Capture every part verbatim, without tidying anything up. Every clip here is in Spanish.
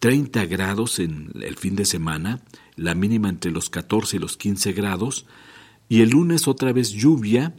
treinta grados en el fin de semana, la mínima entre los catorce y los quince grados, y el lunes otra vez lluvia,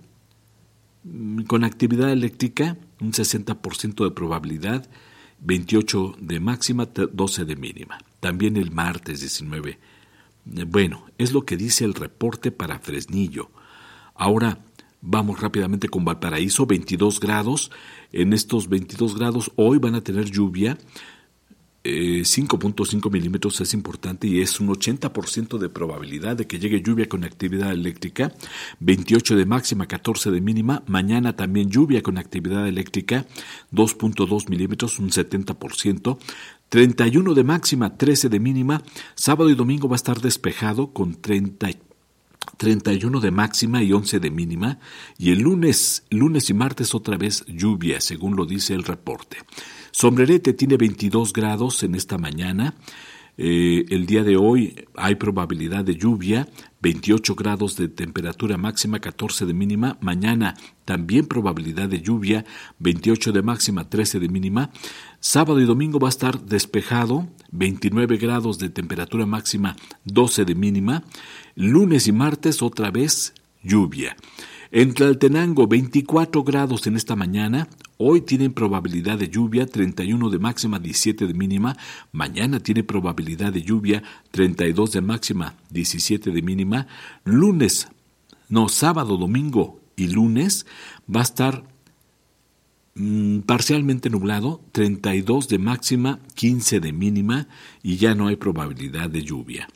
con actividad eléctrica, un sesenta por ciento de probabilidad, veintiocho de máxima, doce de mínima. También el martes diecinueve. Bueno, es lo que dice el reporte para Fresnillo. Ahora vamos rápidamente con Valparaíso, veintidós grados. En estos veintidós grados hoy van a tener lluvia. Eh, cinco punto cinco milímetros es importante y es un ochenta por ciento de probabilidad de que llegue lluvia con actividad eléctrica, veintiocho de máxima, catorce de mínima. Mañana también lluvia con actividad eléctrica, dos punto dos milímetros, un setenta por ciento, treinta y uno de máxima, trece de mínima. Sábado y domingo va a estar despejado con treinta, treinta y uno de máxima y once de mínima, y el lunes, lunes y martes otra vez lluvia, según lo dice el reporte. Sombrerete tiene veintidós grados en esta mañana. Eh, el día de hoy hay probabilidad de lluvia, veintiocho grados de temperatura máxima, catorce de mínima. Mañana también probabilidad de lluvia, veintiocho de máxima, trece de mínima. Sábado y domingo va a estar despejado, veintinueve grados de temperatura máxima, doce de mínima. Lunes y martes otra vez lluvia. En Tlaltenango, veinticuatro grados en esta mañana. Hoy tienen probabilidad de lluvia, treinta y uno de máxima, diecisiete de mínima. Mañana tiene probabilidad de lluvia, treinta y dos de máxima, diecisiete de mínima. Lunes, no, sábado, domingo y lunes va a estar mmm, parcialmente nublado, treinta y dos de máxima, quince de mínima, y ya no hay probabilidad de lluvia.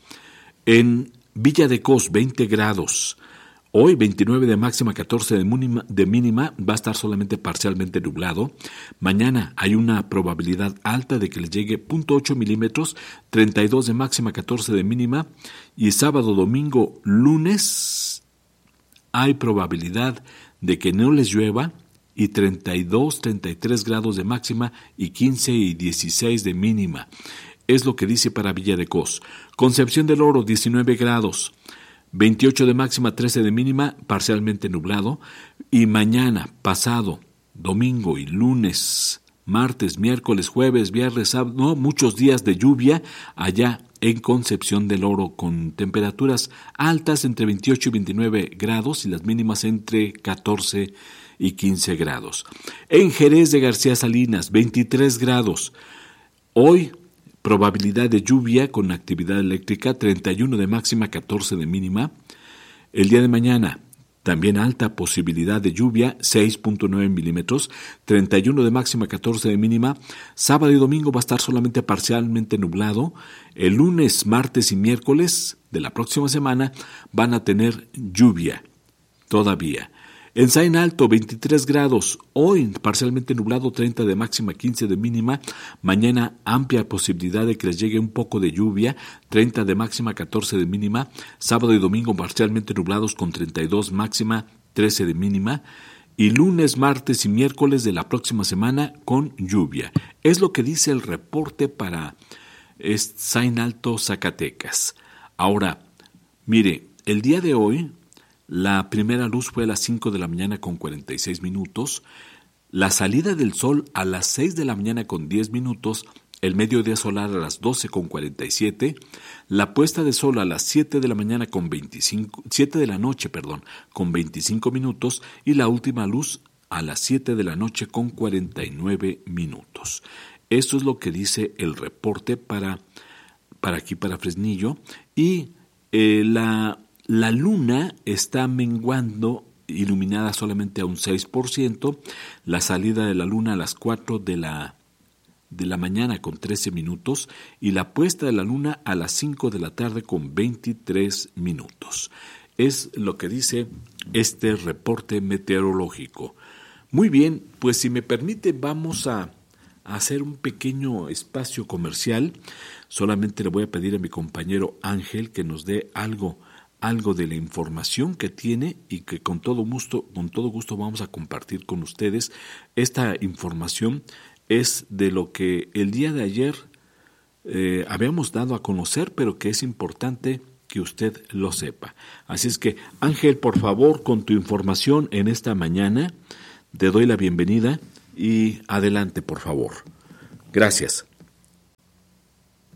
En Villa de Cos, veinte grados. Hoy veintinueve de máxima, catorce de mínima, de mínima, va a estar solamente parcialmente nublado. Mañana hay una probabilidad alta de que le llegue cero punto ocho milímetros, treinta y dos de máxima, catorce de mínima. Y sábado, domingo, lunes hay probabilidad de que no les llueva y treinta y dos, treinta y tres grados de máxima y quince y dieciséis de mínima. Es lo que dice para Villa de Cos. Concepción del Oro, diecinueve grados. veintiocho de máxima, trece de mínima, parcialmente nublado. Y mañana, pasado, domingo y lunes, martes, miércoles, jueves, viernes, sábado, no, muchos días de lluvia allá en Concepción del Oro, con temperaturas altas entre veintiocho y veintinueve grados y las mínimas entre catorce y quince grados. En Jerez de García Salinas, veintitrés grados. Hoy, probabilidad de lluvia con actividad eléctrica, treinta y uno de máxima, catorce de mínima. El día de mañana, también alta posibilidad de lluvia, seis punto nueve milímetros, treinta y uno de máxima, catorce de mínima. Sábado y domingo va a estar solamente parcialmente nublado. El lunes, martes y miércoles de la próxima semana van a tener lluvia todavía. En Saín Alto, veintitrés grados, hoy parcialmente nublado, treinta de máxima, quince de mínima. Mañana amplia posibilidad de que les llegue un poco de lluvia, treinta de máxima, catorce de mínima. Sábado y domingo parcialmente nublados con treinta y dos máxima, trece de mínima. Y lunes, martes y miércoles de la próxima semana con lluvia. Es lo que dice el reporte para Saín Alto, Zacatecas. Ahora, mire, el día de hoy la primera luz fue a las cinco de la mañana con cuarenta y seis minutos, la salida del sol a las seis de la mañana con diez minutos, el mediodía solar a las doce con cuarenta y siete, la puesta de sol a las siete de la mañana con veinticinco, siete de la noche, perdón, con veinticinco minutos, y la última luz a las siete de la noche con cuarenta y nueve minutos. Esto es lo que dice el reporte para, para aquí, para Fresnillo, y eh, la... La luna está menguando, iluminada solamente a un seis por ciento, la salida de la luna a las cuatro de la, de la mañana con trece minutos y la puesta de la luna a las cinco de la tarde con veintitrés minutos. Es lo que dice este reporte meteorológico. Muy bien, pues si me permite vamos a, a hacer un pequeño espacio comercial. Solamente le voy a pedir a mi compañero Ángel que nos dé algo algo de la información que tiene y que con todo gusto, con todo gusto vamos a compartir con ustedes. Esta información es de lo que el día de ayer eh, habíamos dado a conocer, pero que es importante que usted lo sepa. Así es que, Ángel, por favor, con tu información en esta mañana, te doy la bienvenida y adelante, por favor. Gracias.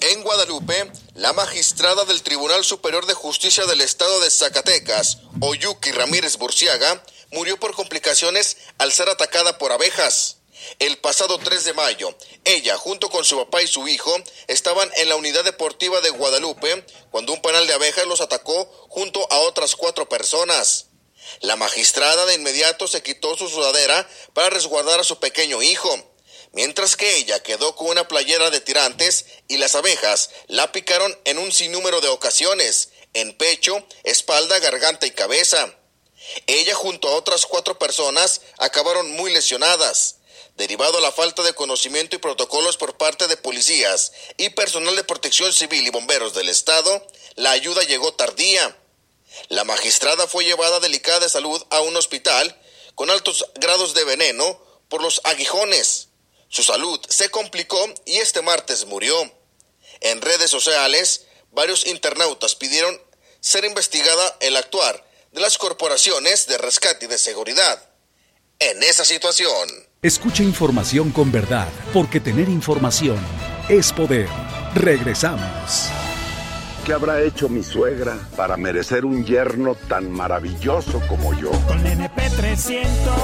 En Guadalupe, la magistrada del Tribunal Superior de Justicia del Estado de Zacatecas, Oyuki Ramírez Burciaga, murió por complicaciones al ser atacada por abejas. El pasado tres de mayo, ella, junto con su papá y su hijo, estaban en la unidad deportiva de Guadalupe cuando un panal de abejas los atacó junto a otras cuatro personas. La magistrada de inmediato se quitó su sudadera para resguardar a su pequeño hijo, mientras que ella quedó con una playera de tirantes y las abejas la picaron en un sinnúmero de ocasiones, en pecho, espalda, garganta y cabeza. Ella junto a otras cuatro personas acabaron muy lesionadas. Derivado a la falta de conocimiento y protocolos por parte de policías y personal de protección civil y bomberos del estado, la ayuda llegó tardía. La magistrada fue llevada delicada de salud a un hospital con altos grados de veneno por los aguijones. Su salud se complicó y este martes murió. En redes sociales, varios internautas pidieron ser investigada el actuar de las corporaciones de rescate y de seguridad en esa situación. Escucha información con verdad, porque tener información es poder. Regresamos. ¿Qué habrá hecho mi suegra para merecer un yerno tan maravilloso como yo? Con N P trescientos,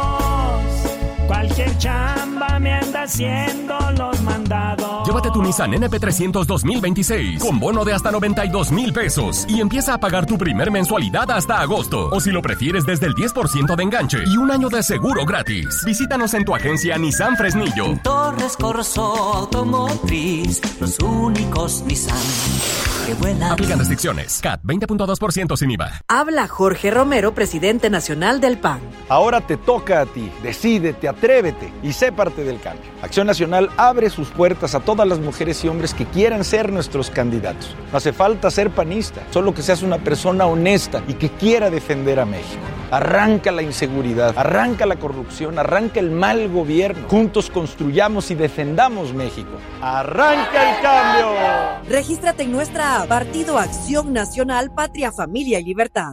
cualquier chamba me anda haciendo los mandados. Llévate tu Nissan N P trescientos dos mil veintiséis con bono de hasta noventa y dos mil pesos y empieza a pagar tu primer mensualidad hasta agosto. O si lo prefieres, desde el diez por ciento de enganche y un año de seguro gratis. Visítanos en tu agencia Nissan Fresnillo. Torres Corso Automotriz, los únicos Nissan que vuelan. Aplican restricciones. C A T veinte punto dos por ciento sin I V A. Habla Jorge Romero, presidente nacional del P A N. Ahora te toca a ti. Decídete, atrévete y sé parte del cambio. Acción Nacional abre sus puertas a todas las mujeres y hombres que quieran ser nuestros candidatos. No hace falta ser panista, solo que seas una persona honesta y que quiera defender a México. Arranca la inseguridad, arranca la corrupción, arranca el mal gobierno. Juntos construyamos y defendamos México. ¡Arranca el cambio! Regístrate en nuestra app, Partido Acción Nacional, Patria, Familia y Libertad.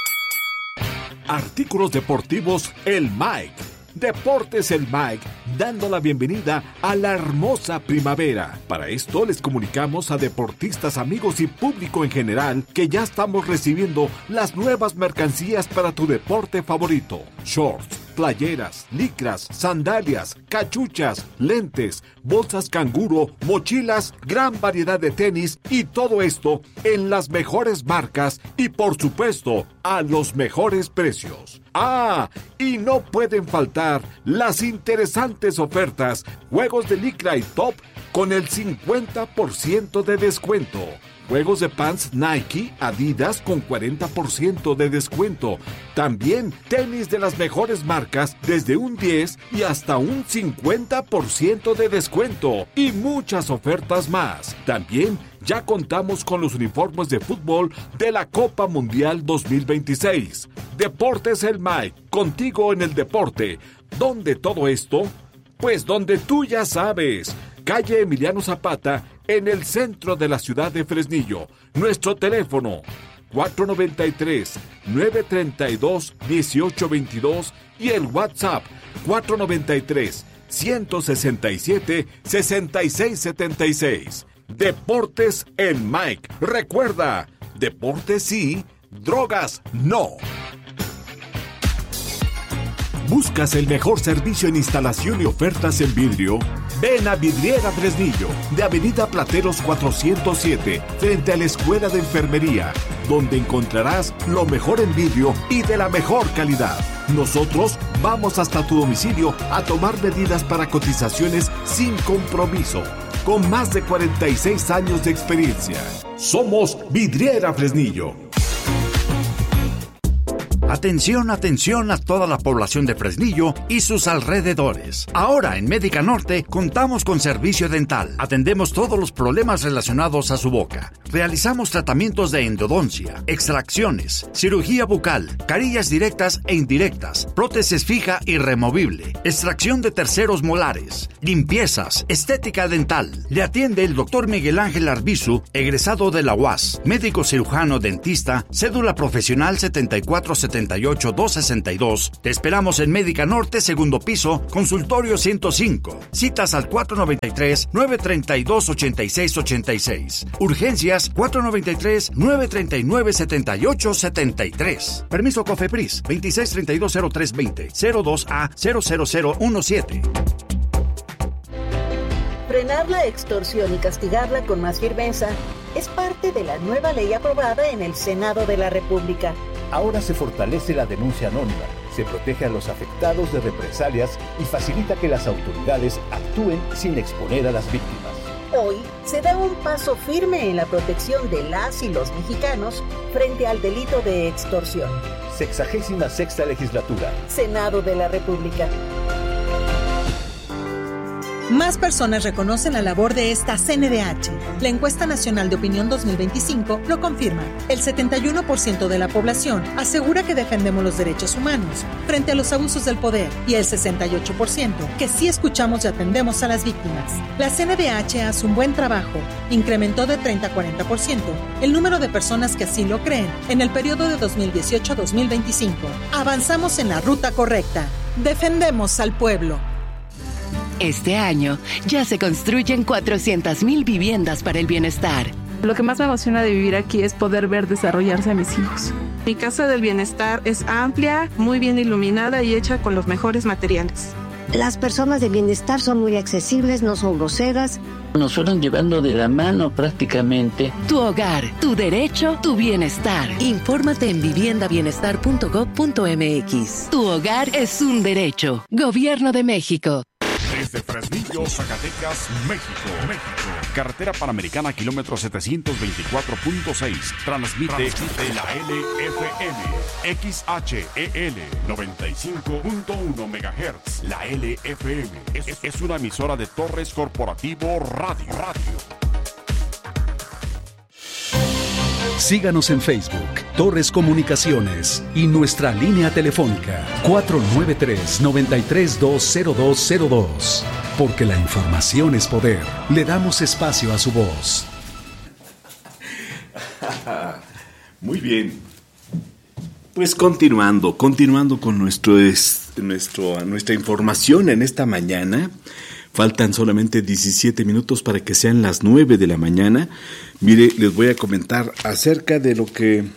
Artículos deportivos El Mike. Deportes El Mike, dando la bienvenida a la hermosa primavera. Para esto les comunicamos a deportistas, amigos y público en general que ya estamos recibiendo las nuevas mercancías para tu deporte favorito. Shorts, playeras, licras, sandalias, cachuchas, lentes, bolsas canguro, mochilas, gran variedad de tenis y todo esto en las mejores marcas y por supuesto a los mejores precios. Ah, y no pueden faltar las interesantes ofertas, juegos de licra y top con el cincuenta por ciento de descuento. Juegos de pants Nike, Adidas con cuarenta por ciento de descuento. También tenis de las mejores marcas desde un diez y hasta un cincuenta por ciento de descuento. Y muchas ofertas más. También ya contamos con los uniformes de fútbol de la Copa Mundial dos mil veintiséis. Deportes El Mike, contigo en el deporte. ¿Dónde todo esto? Pues donde tú ya sabes. Calle Emiliano Zapata, en el centro de la ciudad de Fresnillo. Nuestro teléfono cuatro noventa y tres, nueve treinta y dos, dieciocho veintidós y el WhatsApp cuatro noventa y tres, ciento sesenta y siete, sesenta y seis setenta y seis. Deportes El Mike. Recuerda, deportes sí, drogas no. ¿Buscas el mejor servicio en instalación y ofertas en vidrio? Ven a Vidriera Fresnillo, de Avenida Plateros cuatrocientos siete, frente a la Escuela de Enfermería, donde encontrarás lo mejor en vidrio y de la mejor calidad. Nosotros vamos hasta tu domicilio a tomar medidas para cotizaciones sin compromiso, con más de cuarenta y seis años de experiencia. Somos Vidriera Fresnillo. Atención, atención a toda la población de Fresnillo y sus alrededores. Ahora en Médica Norte contamos con servicio dental. Atendemos todos los problemas relacionados a su boca. Realizamos tratamientos de endodoncia, extracciones, cirugía bucal, carillas directas e indirectas, prótesis fija y removible, extracción de terceros molares, limpiezas, estética dental. Le atiende el doctor Miguel Ángel Arbizu, egresado de la U A S, médico cirujano dentista, cédula profesional setenta y cuatro setenta y ocho doscientos sesenta y dos. Te esperamos en Médica Norte, segundo piso, consultorio ciento cinco. Citas al cuatro noventa y tres, nueve treinta y dos, ochenta y seis ochenta y seis. Urgencias cuatro noventa y tres, nueve treinta y nueve, setenta y ocho setenta y tres. Permiso COFEPRIS veintiséis treinta y dos cero tres veinte, cero dos A cero cero cero uno siete. Frenar la extorsión y castigarla con más firmeza es parte de la nueva ley aprobada en el Senado de la República. Ahora se fortalece la denuncia anónima, se protege a los afectados de represalias y facilita que las autoridades actúen sin exponer a las víctimas. Hoy se da un paso firme en la protección de las y los mexicanos frente al delito de extorsión. Sexagésima sexta legislatura. Senado de la República. Más personas reconocen la labor de esta C N D H. La Encuesta Nacional de Opinión dos mil veinticinco lo confirma. El setenta y uno por ciento de la población asegura que defendemos los derechos humanos frente a los abusos del poder y el sesenta y ocho por ciento que sí escuchamos y atendemos a las víctimas. La C N D H hace un buen trabajo. Incrementó de treinta a cuarenta por ciento el número de personas que así lo creen en el periodo de dos mil dieciocho a dos mil veinticinco. Avanzamos en la ruta correcta. Defendemos al pueblo. Este año ya se construyen cuatrocientas mil viviendas para el bienestar. Lo que más me emociona de vivir aquí es poder ver desarrollarse a mis hijos. Mi casa del bienestar es amplia, muy bien iluminada y hecha con los mejores materiales. Las personas de bienestar son muy accesibles, no son groseras. Nos fueron llevando de la mano prácticamente. Tu hogar, tu derecho, tu bienestar. Infórmate en vivienda bienestar punto gob punto eme equis. Tu hogar es un derecho. Gobierno de México. Desde Fresnillo, Zacatecas, México. México. Carretera Panamericana, kilómetro setecientos veinticuatro punto seis. Transmite, Transmite la L F M. X H E L noventa y cinco punto uno megahertz. La L F M es, es una emisora de Torres Corporativo Radio. Radio. Síganos en Facebook, Torres Comunicaciones y nuestra línea telefónica cuatro nueve tres, nueve tres dos, cero dos cero dos. Porque la información es poder. Le damos espacio a su voz. Muy bien. Pues continuando, continuando con nuestro, nuestro, nuestra información en esta mañana. Faltan solamente diecisiete minutos para que sean las nueve de la mañana. Mire, les voy a comentar acerca de lo que eh,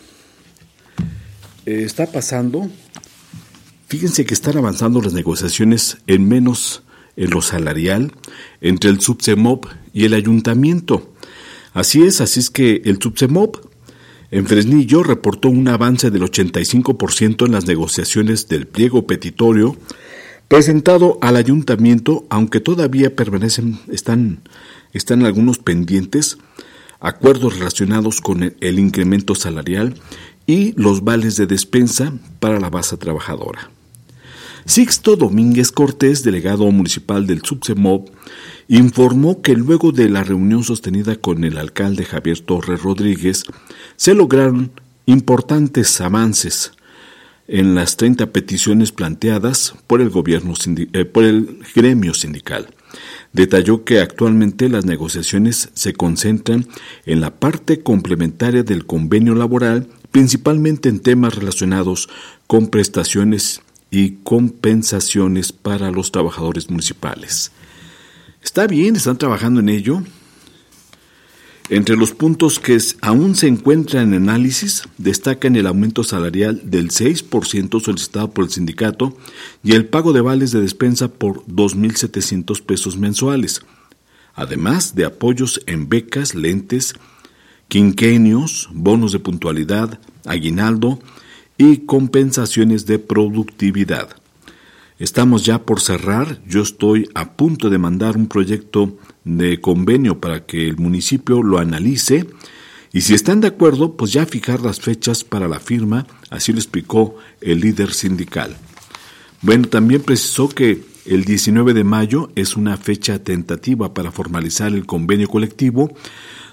está pasando. Fíjense que están avanzando las negociaciones en menos en lo salarial entre el Subsemop y el ayuntamiento. Así es, así es que el Subsemop en Fresnillo reportó un avance del ochenta y cinco por ciento en las negociaciones del pliego petitorio presentado al ayuntamiento, aunque todavía permanecen, están, están algunos pendientes, acuerdos relacionados con el, el incremento salarial y los vales de despensa para la base trabajadora. Sixto Domínguez Cortés, delegado municipal del Subsemop, informó que luego de la reunión sostenida con el alcalde Javier Torres Rodríguez, se lograron importantes avances en las treinta peticiones planteadas por el gobierno eh, por el gremio sindical. Detalló que actualmente las negociaciones se concentran en la parte complementaria del convenio laboral, principalmente en temas relacionados con prestaciones y compensaciones para los trabajadores municipales. Está bien, están trabajando en ello. Entre los puntos que aún se encuentran en análisis, destacan el aumento salarial del seis por ciento solicitado por el sindicato y el pago de vales de despensa por dos mil setecientos pesos mensuales, además de apoyos en becas, lentes, quinquenios, bonos de puntualidad, aguinaldo y compensaciones de productividad. Estamos ya por cerrar, yo estoy a punto de mandar un proyecto de convenio para que el municipio lo analice y si están de acuerdo, pues ya fijar las fechas para la firma, así lo explicó el líder sindical. Bueno, también precisó que el diecinueve de mayo es una fecha tentativa para formalizar el convenio colectivo,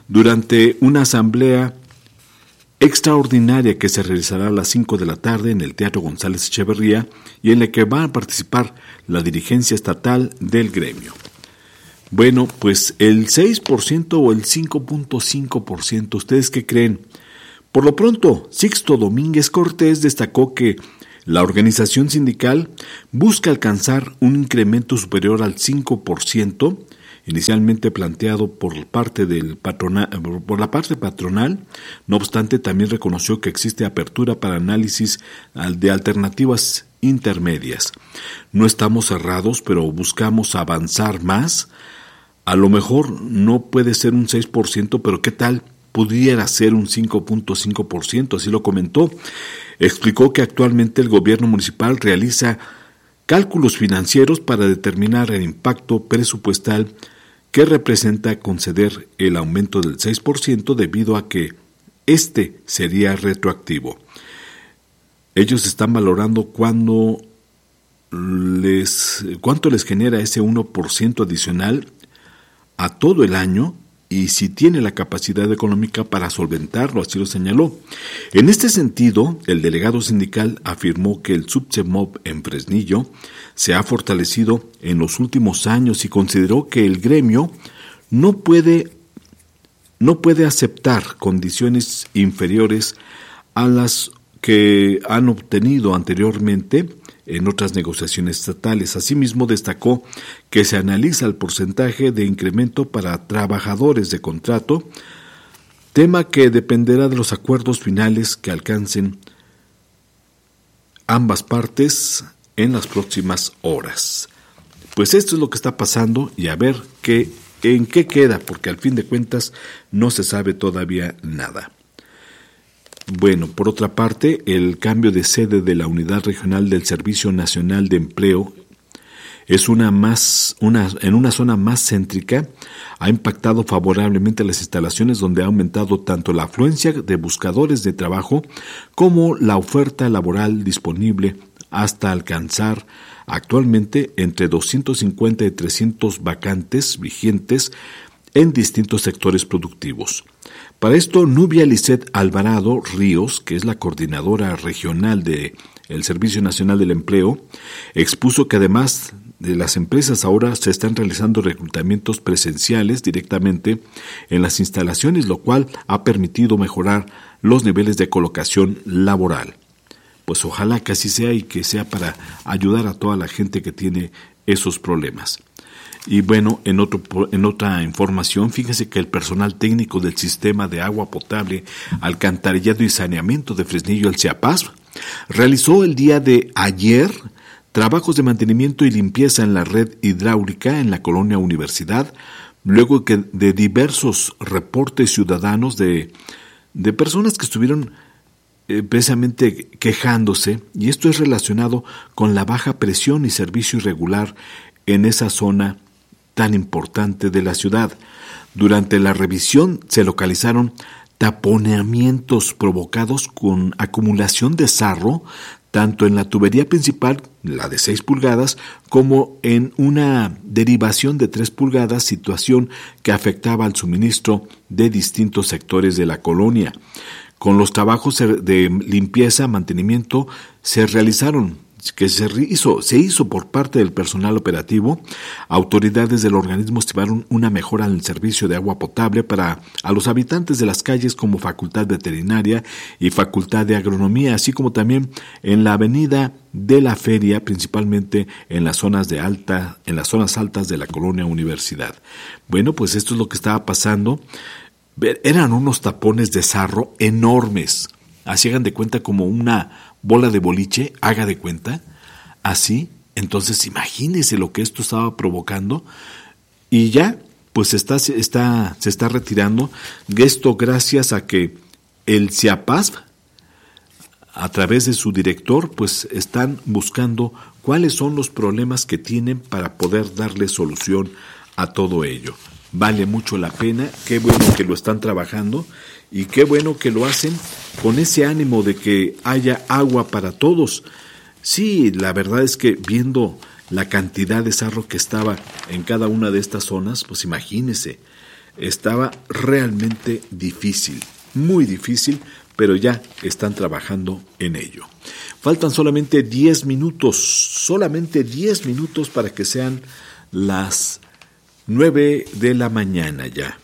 durante una asamblea extraordinaria que se realizará a las cinco de la tarde en el Teatro González Echeverría y en la que va a participar la dirigencia estatal del gremio. Bueno, pues el seis por ciento o el cinco punto cinco por ciento, ¿ustedes qué creen? Por lo pronto, Sixto Domínguez Cortés destacó que la organización sindical busca alcanzar un incremento superior al cinco por ciento, inicialmente planteado por parte del patrona, por la parte patronal. No obstante, también reconoció que existe apertura para análisis de alternativas intermedias. No estamos cerrados, pero buscamos avanzar más. A lo mejor no puede ser un seis por ciento, pero ¿qué tal? Pudiera ser un cinco punto cinco por ciento, así lo comentó. Explicó que actualmente el gobierno municipal realiza cálculos financieros para determinar el impacto presupuestal que representa conceder el aumento del seis por ciento debido a que este sería retroactivo. Ellos están valorando cuándo les, cuánto les genera ese uno por ciento adicional a todo el año y si tiene la capacidad económica para solventarlo, así lo señaló. En este sentido, el delegado sindical afirmó que el Subsemov en Fresnillo se ha fortalecido en los últimos años y consideró que el gremio no puede, no puede aceptar condiciones inferiores a las que han obtenido anteriormente en otras negociaciones estatales. Asimismo, destacó que se analiza el porcentaje de incremento para trabajadores de contrato, tema que dependerá de los acuerdos finales que alcancen ambas partes en las próximas horas. Pues esto es lo que está pasando y a ver qué, en qué queda, porque al fin de cuentas no se sabe todavía nada. Bueno, por otra parte, el cambio de sede de la Unidad Regional del Servicio Nacional de Empleo es una más, una, en una zona más céntrica, ha impactado favorablemente las instalaciones donde ha aumentado tanto la afluencia de buscadores de trabajo como la oferta laboral disponible hasta alcanzar actualmente entre doscientos cincuenta y trescientos vacantes vigentes en distintos sectores productivos. Para esto, Nubia Lisset Alvarado Ríos, que es la coordinadora regional del Servicio Nacional del Empleo, expuso que además de las empresas ahora se están realizando reclutamientos presenciales directamente en las instalaciones, lo cual ha permitido mejorar los niveles de colocación laboral. Pues ojalá que así sea y que sea para ayudar a toda la gente que tiene esos problemas. Y bueno, en, otro, en otra información, fíjense que el personal técnico del Sistema de Agua Potable, Alcantarillado y Saneamiento de Fresnillo, el CIAPAS, realizó el día de ayer trabajos de mantenimiento y limpieza en la red hidráulica en la colonia Universidad, luego que de diversos reportes ciudadanos de, de personas que estuvieron eh, precisamente quejándose, y esto es relacionado con la baja presión y servicio irregular en esa zona tan importante de la ciudad. Durante la revisión se localizaron taponeamientos provocados con acumulación de sarro, tanto en la tubería principal, la de seis pulgadas, como en una derivación de tres pulgadas, situación que afectaba al suministro de distintos sectores de la colonia. Con los trabajos de limpieza, mantenimiento, se realizaron que se hizo, se hizo por parte del personal operativo. Autoridades del organismo estimaron una mejora en el servicio de agua potable para a los habitantes de las calles como Facultad Veterinaria y Facultad de Agronomía, así como también en la avenida de la Feria, principalmente en las zonas de alta, en las zonas altas de la colonia Universidad. Bueno, pues esto es lo que estaba pasando. Eran unos tapones de sarro enormes. Así hagan de cuenta como una bola de boliche, haga de cuenta, así. Entonces imagínese lo que esto estaba provocando y ya pues está, está, se está retirando. Esto gracias a que el CIAPAS, a través de su director, pues están buscando cuáles son los problemas que tienen para poder darle solución a todo ello. Vale mucho la pena, qué bueno que lo están trabajando y qué bueno que lo hacen con ese ánimo de que haya agua para todos. Sí, la verdad es que viendo la cantidad de sarro que estaba en cada una de estas zonas, pues imagínese, estaba realmente difícil, muy difícil, pero ya están trabajando en ello. Faltan solamente diez minutos, solamente diez minutos para que sean las nueve de la mañana ya.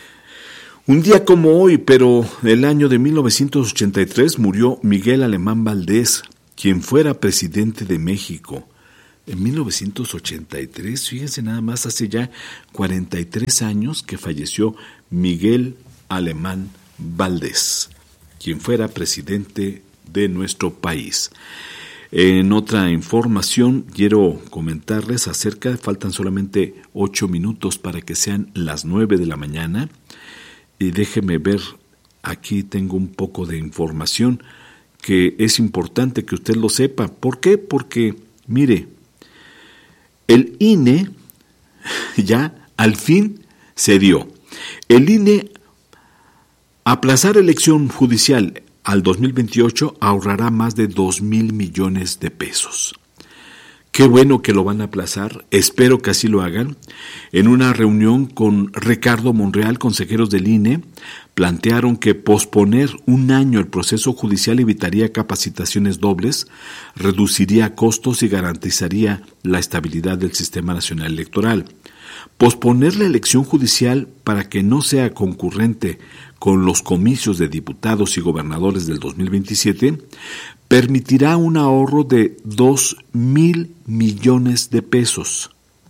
Un día como hoy, pero el año de mil novecientos ochenta y tres, murió Miguel Alemán Valdés, quien fuera presidente de México. En mil novecientos ochenta y tres, fíjense nada más, hace ya cuarenta y tres años que falleció Miguel Alemán Valdés, quien fuera presidente de nuestro país. En otra información, quiero comentarles acerca, faltan solamente ocho minutos para que sean las nueve de la mañana, y déjeme ver, aquí tengo un poco de información que es importante que usted lo sepa. ¿Por qué? Porque, mire, el I N E ya al fin se dio. El I N E aplazar elección judicial al dos mil veintiocho ahorrará más de dos mil millones de pesos. Qué bueno que lo van a aplazar, espero que así lo hagan. En una reunión con Ricardo Monreal, consejeros del I N E, plantearon que posponer un año el proceso judicial evitaría capacitaciones dobles, reduciría costos y garantizaría la estabilidad del Sistema Nacional Electoral. Posponer la elección judicial para que no sea concurrente con los comicios de diputados y gobernadores del dos mil veintisiete permitirá un ahorro de dos mil millones de pesos,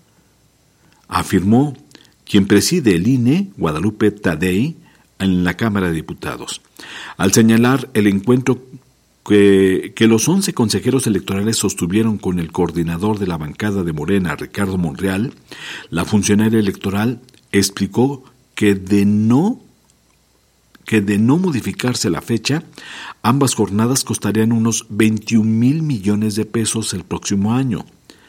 afirmó quien preside el I N E, Guadalupe Tadei, en la Cámara de Diputados, al señalar el encuentro que, que los once consejeros electorales sostuvieron con el coordinador de la bancada de Morena, Ricardo Monreal. La funcionaria electoral explicó que de no que de no modificarse la fecha, ambas jornadas costarían unos veintiún mil millones de pesos el próximo año.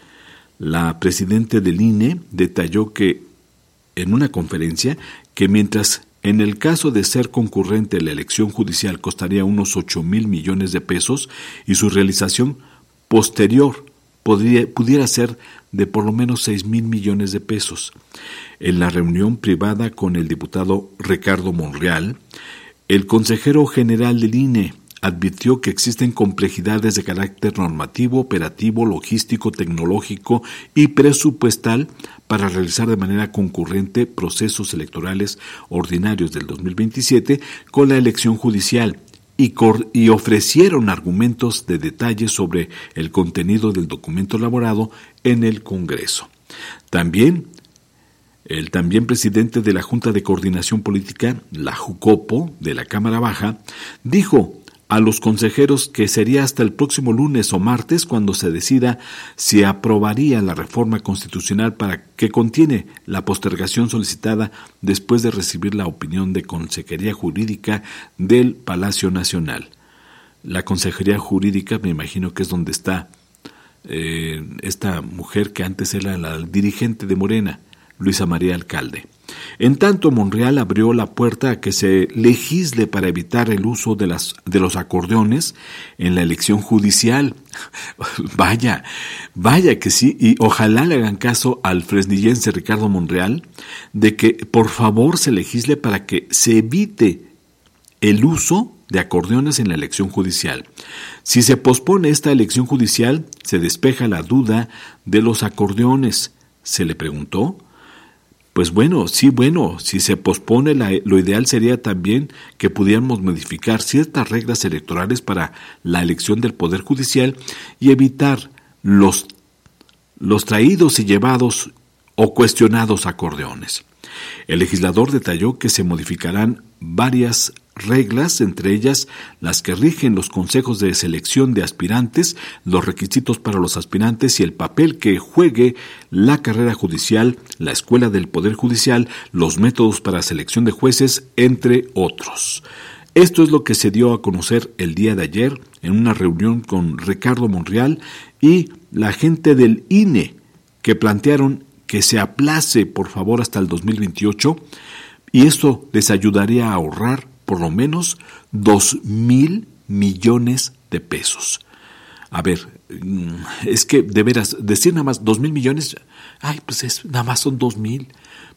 La presidenta del I N E detalló que en una conferencia que mientras en el caso de ser concurrente la elección judicial costaría unos ocho mil millones de pesos y su realización posterior podría, pudiera ser de por lo menos seis mil millones de pesos. En la reunión privada con el diputado Ricardo Monreal, el consejero general del I N E advirtió que existen complejidades de carácter normativo, operativo, logístico, tecnológico y presupuestal para realizar de manera concurrente procesos electorales ordinarios del dos mil veintisiete con la elección judicial y, cor- y ofrecieron argumentos de detalle sobre el contenido del documento elaborado en el Congreso. También El también presidente de la Junta de Coordinación Política, la JUCOPO, de la Cámara Baja, dijo a los consejeros que sería hasta el próximo lunes o martes cuando se decida si aprobaría la reforma constitucional para que contiene la postergación solicitada después de recibir la opinión de Consejería Jurídica del Palacio Nacional. La Consejería Jurídica, me imagino que es donde está eh, esta mujer que antes era la dirigente de Morena, Luisa María Alcalde. En tanto, Monreal abrió la puerta a que se legisle para evitar el uso de, las, de los acordeones en la elección judicial. Vaya, vaya que sí, y ojalá le hagan caso al fresnillense Ricardo Monreal de que por favor se legisle para que se evite el uso de acordeones en la elección judicial. Si se pospone esta elección judicial, se despeja la duda de los acordeones. ¿Se le preguntó? Pues bueno, sí, bueno, si se pospone, la, lo ideal sería también que pudiéramos modificar ciertas reglas electorales para la elección del Poder Judicial y evitar los, los traídos y llevados o cuestionados acordeones. El legislador detalló que se modificarán varias reglas, entre ellas las que rigen los consejos de selección de aspirantes, los requisitos para los aspirantes y el papel que juegue la carrera judicial, la escuela del Poder Judicial, los métodos para selección de jueces, entre otros. Esto es lo que se dio a conocer el día de ayer en una reunión con Ricardo Monreal y la gente del I N E, que plantearon que se aplace por favor hasta el dos mil veintiocho, y esto les ayudaría a ahorrar por lo menos dos mil millones de pesos. A ver, es que de veras, decir nada más dos mil millones, ay, pues es, nada más son dos mil,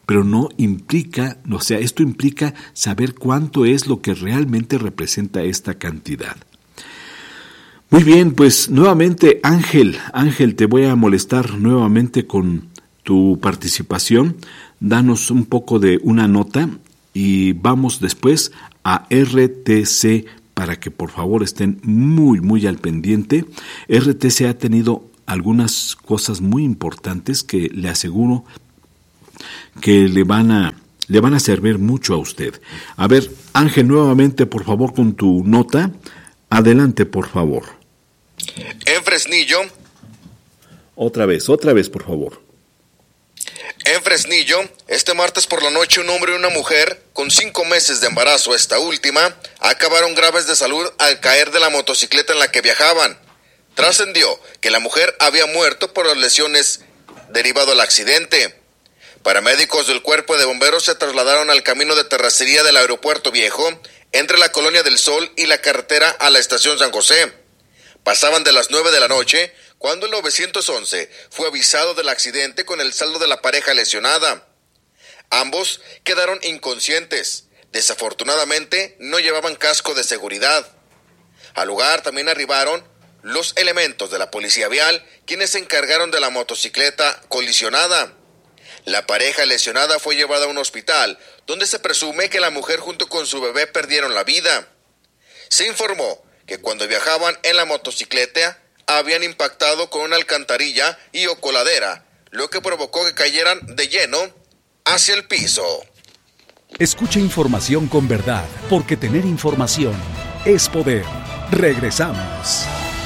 pero no implica, o sea, esto implica saber cuánto es lo que realmente representa esta cantidad. Muy bien, pues nuevamente Ángel, Ángel, te voy a molestar nuevamente con tu participación. Danos un poco de una nota y vamos después a R T C para que por favor estén muy, muy al pendiente. R T C ha tenido algunas cosas muy importantes que le aseguro que le van a, le van a servir mucho a usted. A ver, Ángel, nuevamente por favor con tu nota. Adelante, por favor. En Fresnillo. Otra vez, otra vez, por favor. En Fresnillo, este martes por la noche, un hombre y una mujer, con cinco meses de embarazo esta última, acabaron graves de salud al caer de la motocicleta en la que viajaban. Trascendió que la mujer había muerto por las lesiones derivado del accidente. Paramédicos del Cuerpo de Bomberos se trasladaron al camino de terracería del Aeropuerto Viejo, entre la Colonia del Sol y la carretera a la Estación San José. Pasaban de las nueve de la noche, cuando el nueve once fue avisado del accidente con el saldo de la pareja lesionada. Ambos quedaron inconscientes. Desafortunadamente, no llevaban casco de seguridad. Al lugar también arribaron los elementos de la policía vial, quienes se encargaron de la motocicleta colisionada. La pareja lesionada fue llevada a un hospital, donde se presume que la mujer junto con su bebé perdieron la vida. Se informó que cuando viajaban en la motocicleta habían impactado con una alcantarilla y o coladera, lo que provocó que cayeran de lleno hacia el piso. Escucha información con verdad, porque tener información es poder. Regresamos.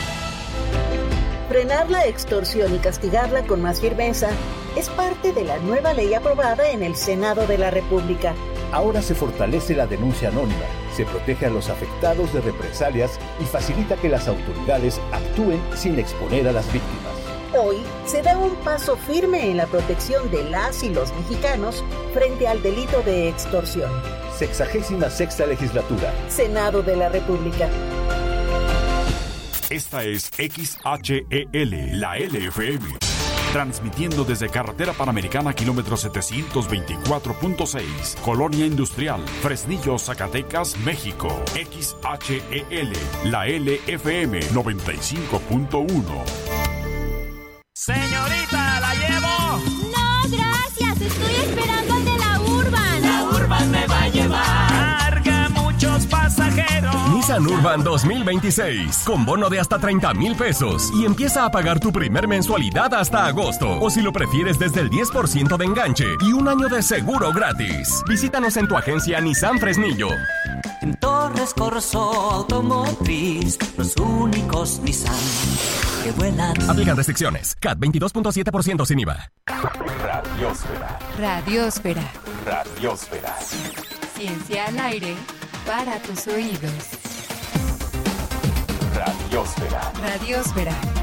Frenar la extorsión y castigarla con más firmeza es parte de la nueva ley aprobada en el Senado de la República. Ahora se fortalece la denuncia anónima, se protege a los afectados de represalias y facilita que las autoridades actúen sin exponer a las víctimas. Hoy se da un paso firme en la protección de las y los mexicanos frente al delito de extorsión. Sexagésima sexta legislatura. Senado de la República. Esta es X H E L, la L F M. Transmitiendo desde Carretera Panamericana, kilómetro setecientos veinticuatro punto seis, Colonia Industrial, Fresnillo, Zacatecas, México. X H E L, la L F M noventa y cinco punto uno. Señorita, ¿la llevo? No, gracias, estoy esperando al de la Urban. La Urban me va a llevar. Carga muchos pasajeros. Nissan Urban dos mil veintiséis, con bono de hasta treinta mil pesos y empieza a pagar tu primer mensualidad hasta agosto, o si lo prefieres desde el diez por ciento de enganche y un año de seguro gratis. Visítanos en tu agencia Nissan Fresnillo. En Torres Corso Automotriz, los únicos Nissan que vuelan. Aplican restricciones. C A T veintidós punto siete por ciento sin I V A. Radiosfera. Radiosfera. Radiosfera. Ciencia al aire para tus oídos. Radiosfera. Radiosfera.